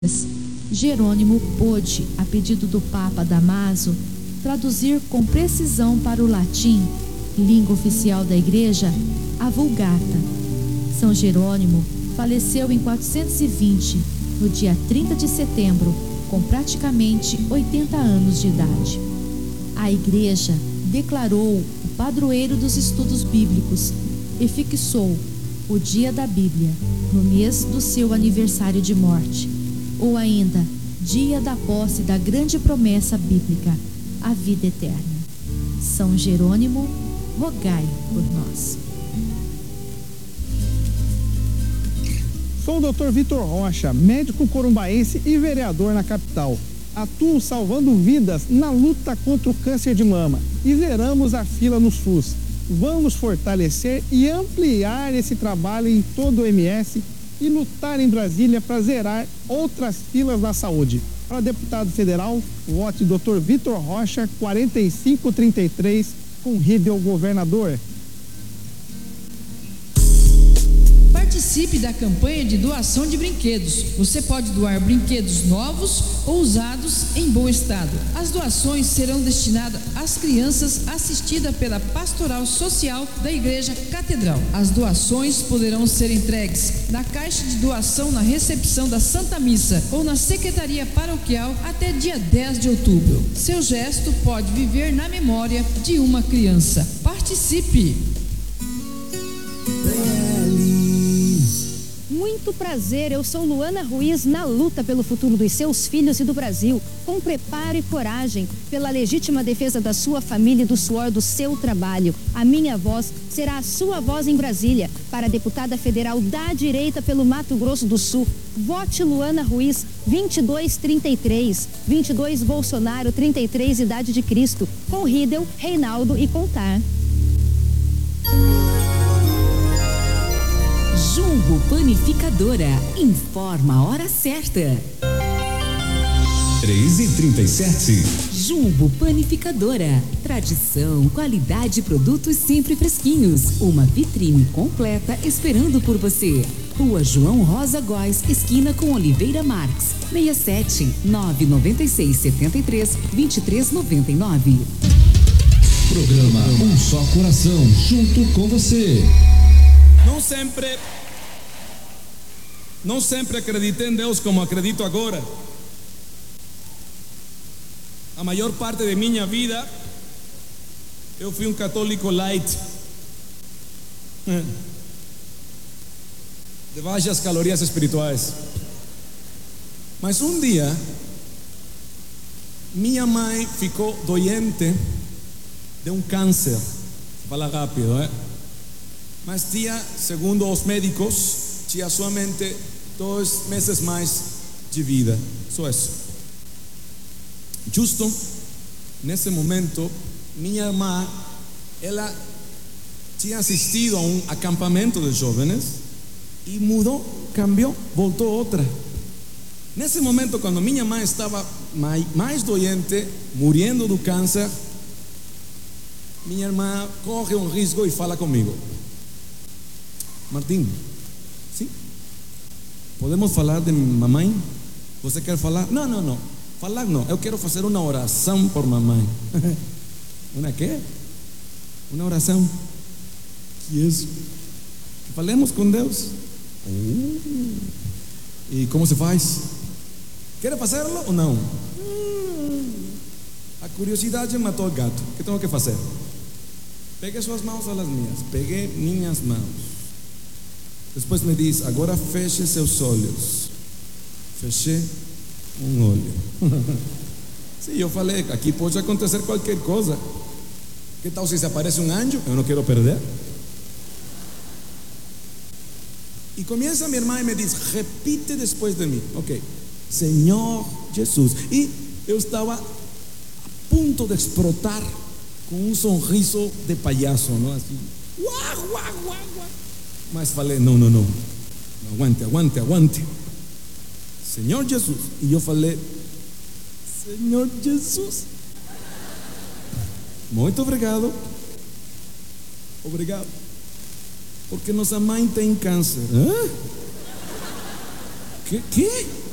Jerônimo pôde, a pedido do Papa Damaso, traduzir com precisão para o latim, língua oficial da Igreja, a Vulgata. São Jerônimo faleceu em 420, no dia 30 de setembro, com praticamente 80 anos de idade. A Igreja declarou o padroeiro dos estudos bíblicos e fixou o dia da Bíblia no mês do seu aniversário de morte, ou ainda dia da posse da grande promessa bíblica, a vida eterna. São Jerônimo, rogai por nós. Sou o Dr. Vitor Rocha, médico corumbaense e vereador na capital. Atuo salvando vidas na luta contra o câncer de mama e zeramos a fila no SUS. Vamos fortalecer e ampliar esse trabalho em todo o MS e lutar em Brasília para zerar outras filas na saúde. Para deputado federal, vote Dr. Vitor Rocha, 4533, com Rídel governador. Participe da campanha de doação de brinquedos. Você pode doar brinquedos novos ou usados em bom estado. As doações serão destinadas às crianças assistidas pela Pastoral Social da Igreja Catedral. As doações poderão ser entregues na caixa de doação na recepção da Santa Missa ou na Secretaria Paroquial até dia 10 de outubro. Seu gesto pode viver na memória de uma criança. Participe! Muito prazer, eu sou Luana Ruiz na luta pelo futuro dos seus filhos e do Brasil, com preparo e coragem, pela legítima defesa da sua família e do suor do seu trabalho. A minha voz será a sua voz em Brasília, para a deputada federal da direita pelo Mato Grosso do Sul. Vote Luana Ruiz, 2233, 22 Bolsonaro, 33 Idade de Cristo, com Rídel, Reinaldo e Contar. Jumbo Panificadora, informa a hora certa. 3h37. Jumbo Panificadora, tradição, qualidade e produtos sempre fresquinhos. Uma vitrine completa esperando por você. Rua João Rosa Góes, esquina com Oliveira Marques, 67 996 73 2399. Programa Um Só Coração, junto com você. Não sempre acreditei em Deus como acredito agora. A maior parte de minha vida eu fui um católico light, de baixas calorias espirituais. Mas um dia minha mãe ficou doente de um câncer. Fala rápido, Mas tinha, segundo os médicos, tinha somente 2 meses mais de vida. Só isso. Justo nesse momento, minha irmã, ela tinha assistido a um acampamento de jovens e mudou, cambiou, voltou outra. Nesse momento, quando minha mãe estava mais doente, morrendo do câncer, minha irmã corre um risco e fala comigo: Martim, sim? Podemos falar de mamãe? Você quer falar? Não. Falar não. Eu quero fazer uma oração por mamãe. Uma quê? Uma oração. Que isso? Que falemos com Deus. E como se faz? Quer fazê-lo ou não? A curiosidade matou o gato. O que tenho que fazer? Peguei suas mãos às minhas. Peguei minhas mãos. Depois me diz: agora feche seus olhos. Fechei um olho. Sim, eu falei: aqui pode acontecer qualquer coisa. Que tal se aparece um anjo? Eu não quero perder. E começa minha irmã e me diz: repite depois de mim. Ok. Senhor Jesus. E eu estava a ponto de explotar com um sorriso de palhaço, não? Assim. Mas falei: não. Aguante. Senhor Jesus. E eu falei: Senhor Jesus. Muito obrigado. Obrigado. Porque nossa mãe tem câncer. Hã? Que?